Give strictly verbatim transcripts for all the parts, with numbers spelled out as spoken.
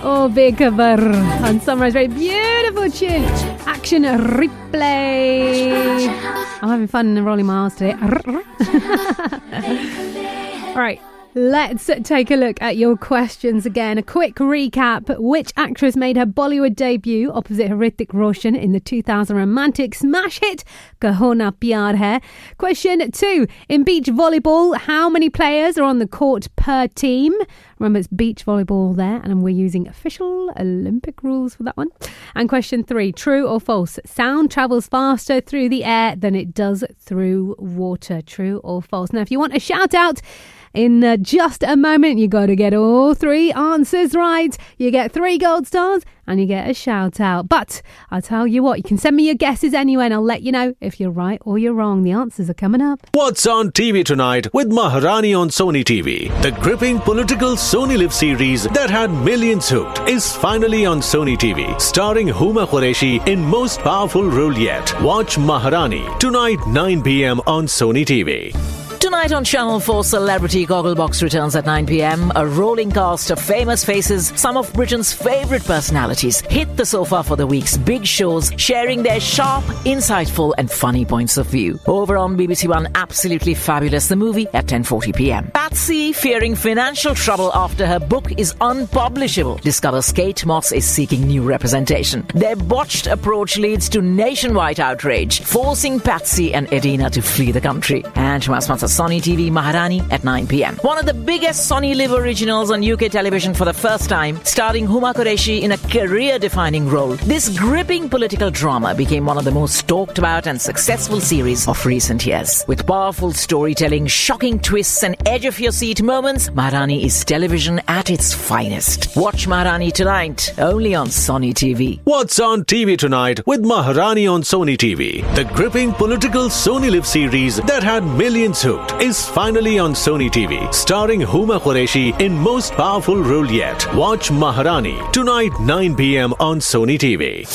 Oh, Becover on Sunrise Radio. Beautiful tune. Action replay. I'm having fun rolling my R's today. All right. Let's take a look at your questions again. A quick recap. Which actress made her Bollywood debut opposite Hrithik Roshan in the two thousand romantic smash hit Kaho Na Pyar Hai? Question two. In beach volleyball, how many players are on the court per team? Remember, it's beach volleyball there, and we're using official Olympic rules for that one. And question three. True or false? Sound travels faster through the air than it does through water. True or false? Now, if you want a shout out, in uh, just a moment, you got to get all three answers right. You get three gold stars and you get a shout out. But I'll tell you what, you can send me your guesses anyway and I'll let you know if you're right or you're wrong. The answers are coming up. What's on T V tonight with Maharani on Sony T V? The gripping political Sony Live series that had millions hooked is finally on Sony T V, starring Huma Qureshi in most powerful role yet. Watch Maharani tonight nine p.m. on Sony T V. Tonight on Channel four, Celebrity Gogglebox returns at nine p.m. A rolling cast of famous faces, some of Britain's favourite personalities, hit the sofa for the week's big shows, sharing their sharp, insightful and funny points of view. Over on B B C One, Absolutely Fabulous, the movie at ten forty p.m. Patsy, fearing financial trouble after her book is unpublishable, discovers Kate Moss is seeking new representation. Their botched approach leads to nationwide outrage, forcing Patsy and Edina to flee the country. And to my sponsor, Sony T V Maharani at nine p.m. One of the biggest Sony Live originals on U K television for the first time, starring Huma Qureshi in a career-defining role. This gripping political drama became one of the most talked about and successful series of recent years. With powerful storytelling, shocking twists and edge-of-your-seat moments, Maharani is television at its finest. Watch Maharani tonight, only on Sony T V. What's on T V tonight with Maharani on Sony T V? The gripping political Sony Live series that had millions hooked is finally on Sony T V, starring Huma Qureshi in most powerful role yet. Watch Maharani tonight nine p.m. on Sony T V.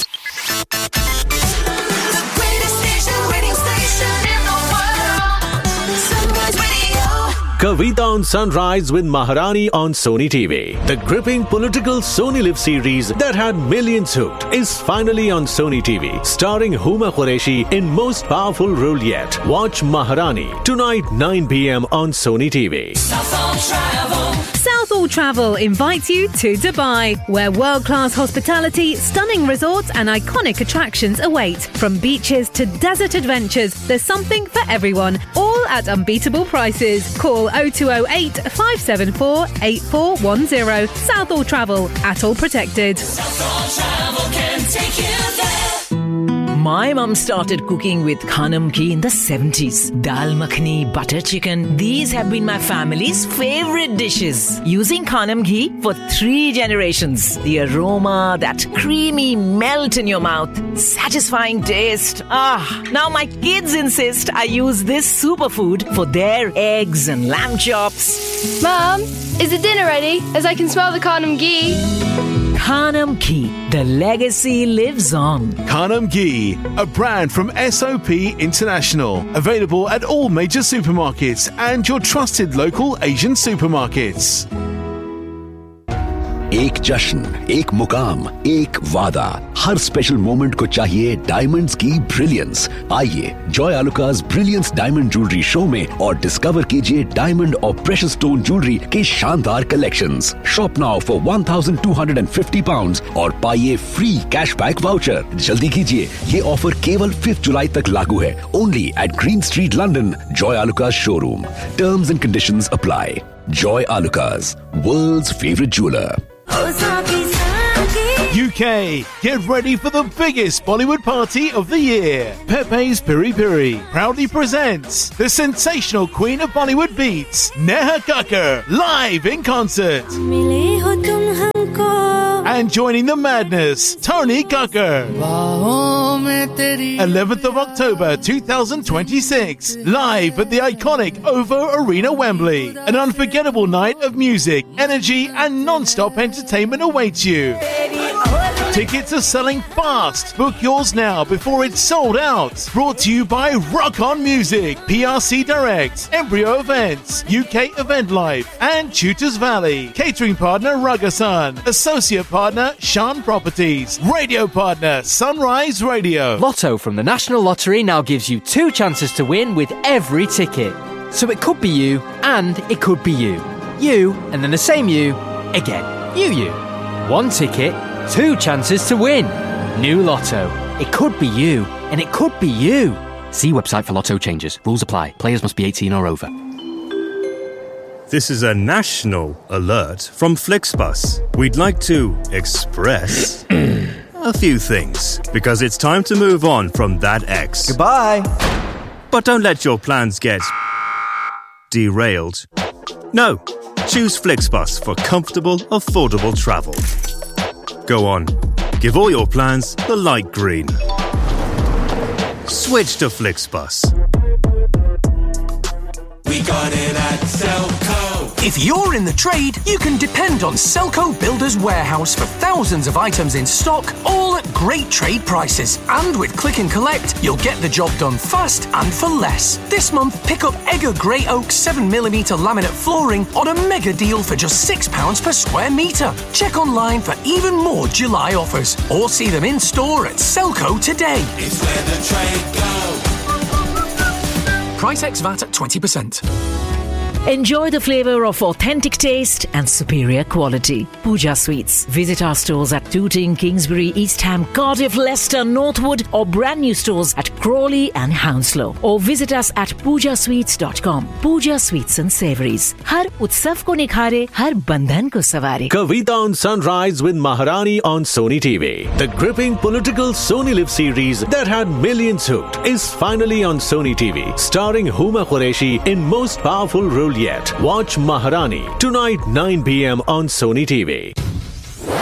Kavita on Sunrise with Maharani on Sony T V. The gripping political Sony Live series that had millions hooked is finally on Sony T V, starring Huma Qureshi in most powerful role yet. Watch Maharani tonight nine p.m. on Sony T V. Southall Travel. Southall Travel invites you to Dubai, where world-class hospitality, stunning resorts and iconic attractions await. From beaches to desert adventures, there's something for everyone, all at unbeatable prices. Call oh two oh eight, five seven four, eight four one oh. Southall Travel, at all protected. Southall Travel can take you there. My mum started cooking with Khanam ghee in the seventies. Dal makhani, butter chicken, these have been my family's favourite dishes. Using Khanam ghee for three generations. The aroma, that creamy melt in your mouth, satisfying taste. Ah, now my kids insist I use this superfood for their eggs and lamb chops. Mum, is the dinner ready? As I can smell the Khanam ghee. Khanam ghee, the legacy lives on. Khanam ghee, a brand from S O P International. Available at all major supermarkets and your trusted local Asian supermarkets. एक जश्न, एक मुकाम, एक वादा, हर special moment को चाहिए diamonds की brilliance. आइए Joy आलुकास brilliance diamond jewellery show में और डिस्कवर कीजिए डायमंड और प्रेशियस स्टोन ज्वेलरी के शानदार collections. Shop now for one thousand two hundred fifty pounds और पाइए फ्री कैशबैक वाउचर। जल्दी कीजिए, ये ऑफर केवल फिफ्थ जुलाई तक लागू है। Only eight green street London, Joy आलुकास showroom. Terms and conditions apply. Joy Alucas, world's favorite jeweler. U K, get ready for the biggest Bollywood party of the year. Pepe's Piri Piri proudly presents the sensational queen of Bollywood beats, Neha Kakkar, live in concert. And joining the madness, Tony Kakkar. eleventh of October twenty twenty-six, live at the iconic O V O Arena, Wembley. An unforgettable night of music, energy and non-stop entertainment awaits you. Tickets are selling fast. Book yours now before it's sold out. Brought to you by Rock On Music, P R C Direct, Embryo Events, U K Event Life, and Tutors Valley. Catering partner Rugasun. Associate partner Shan Properties. Radio partner Sunrise Radio. Lotto from the National Lottery now gives you two chances to win with every ticket. So it could be you, and it could be you. You, and then the same you, again. You, you. One ticket, two chances to win. New Lotto. It could be you, and it could be you. See website for Lotto changes. Rules apply. Players must be eighteen or over. This is a national alert from Flixbus. We'd like to express a few things, because it's time to move on from that ex. Goodbye. But don't let your plans get derailed. No, choose Flixbus for comfortable, affordable travel. Go on, give all your plans the light green. Switch to Flixbus. We got it at Selco. If you're in the trade, you can depend on Selco Builders Warehouse for thousands of items in stock, all at great trade prices. And with Click and Collect, you'll get the job done fast and for less. This month, pick up Egger Grey Oak seven millimeter laminate flooring on a mega deal for just six pounds per square metre. Check online for even more July offers, or see them in store at Selco today. It's where the trade goes. Price ex V A T at twenty percent. Enjoy the flavour of authentic taste and superior quality. Pooja Sweets. Visit our stores at Tooting, Kingsbury, East Ham, Cardiff, Leicester, Northwood, or brand new stores at Crawley and Hounslow. Or visit us at pooja sweets dot com. Pooja Sweets and Savouries. Har utsav ko nikhare, har bandhan ko saware. Kavita on Sunrise with Maharani on Sony T V. The gripping political Sony Live series that had millions hooked is finally on Sony T V, starring Huma Qureshi in most powerful role yet. Watch Maharani tonight nine p.m. on Sony T V.